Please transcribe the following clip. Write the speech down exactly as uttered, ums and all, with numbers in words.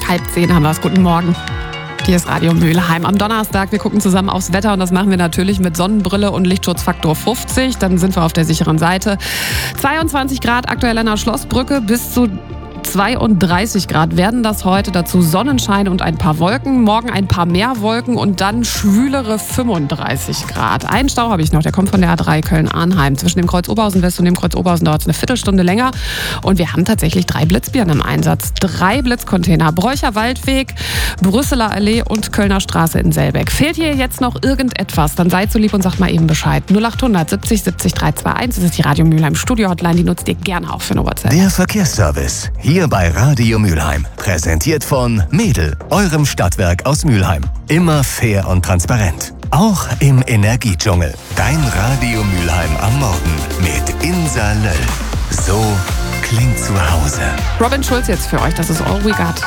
halb zehn haben wir es. Guten Morgen. Hier ist Radio Mülheim am Donnerstag. Wir gucken zusammen aufs Wetter und das machen wir natürlich mit Sonnenbrille und Lichtschutzfaktor fünfzig. Dann sind wir auf der sicheren Seite. zweiundzwanzig Grad aktuell an der Schlossbrücke, bis zu zweiunddreißig Grad werden das heute, dazu Sonnenschein und ein paar Wolken. Morgen ein paar mehr Wolken und dann schwülere fünfunddreißig Grad. Einen Stau habe ich noch, der kommt von der A drei Köln-Arnheim. Zwischen dem Kreuz Oberhausen West und dem Kreuz Oberhausen dauert es eine Viertelstunde länger. Und wir haben tatsächlich drei Blitzbirnen im Einsatz. Drei Blitzcontainer. Bräucher Waldweg, Brüsseler Allee und Kölner Straße in Selbeck. Fehlt hier jetzt noch irgendetwas, dann seid so lieb und sagt mal eben Bescheid. null achthundert siebzig siebzig dreihunderteinundzwanzig, das ist die Radio Mülheim Studio Hotline, die nutzt ihr gerne auch für eine WhatsApp. Der Verkehrsservice. Hier bei Radio Mülheim. Präsentiert von Mädel, eurem Stadtwerk aus Mülheim. Immer fair und transparent. Auch im Energiedschungel. Dein Radio Mülheim am Morgen mit Insa Löll. So klingt zu Hause. Robin Schulz jetzt für euch, das ist All We Got.